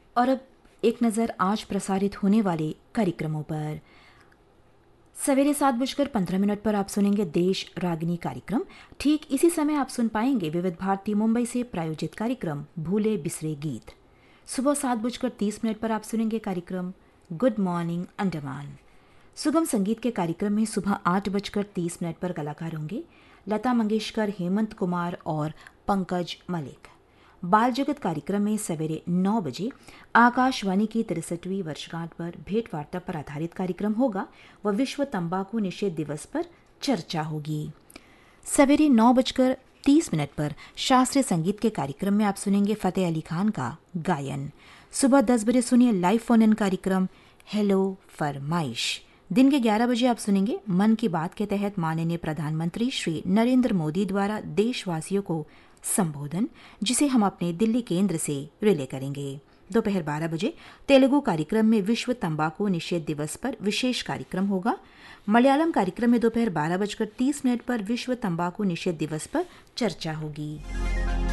और अब एक नज़र आज प्रसारित होने वाले कार्यक्रमों पर। सवेरे 7:15 पर आप सुनेंगे देश रागिनी कार्यक्रम। ठीक इसी समय आप सुन पाएंगे विविध भारती मुंबई से प्रायोजित कार्यक्रम भूले बिसरे गीत। सुबह 7:30 पर आप सुनेंगे कार्यक्रम गुड मॉर्निंग अंडमान। सुगम संगीत के कार्यक्रम में सुबह 8:30 पर कलाकार होंगे लता मंगेशकर, हेमंत कुमार और पंकज मलिक। बाल जगत कार्यक्रम में सवेरे 9 बजे आकाशवाणी की 63वीं वर्षगांठ पर भेंट वार्ता पर आधारित कार्यक्रम होगा व विश्व तंबाकू निषेध दिवस पर चर्चा होगी। सवेरे 9:30 पर शास्त्रीय संगीत के कार्यक्रम में आप सुनेंगे फतेह अली खान का गायन। सुबह 10 बजे सुनिए लाइव फोन इन कार्यक्रम हेलो फरमाइश। दिन के 11 बजे आप सुनेंगे मन की बात के तहत माननीय प्रधानमंत्री श्री नरेंद्र मोदी द्वारा देशवासियों को संबोधन, जिसे हम अपने दिल्ली केंद्र से रिले करेंगे। दोपहर 12 बजे तेलुगु कार्यक्रम में विश्व तंबाकू निषेध दिवस पर विशेष कार्यक्रम होगा। मलयालम कार्यक्रम में दोपहर 12:30 पर विश्व तंबाकू निषेध दिवस पर चर्चा होगी।